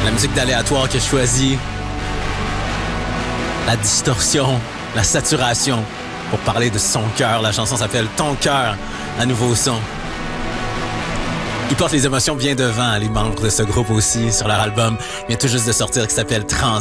La musique d'aléatoire que je choisis. La distorsion, la saturation. Pour parler de son cœur. La chanson s'appelle Ton cœur, un nouveau son. Ils portent les émotions bien devant, les membres de ce groupe aussi, sur leur album. Il vient tout juste de sortir qui s'appelle Trans.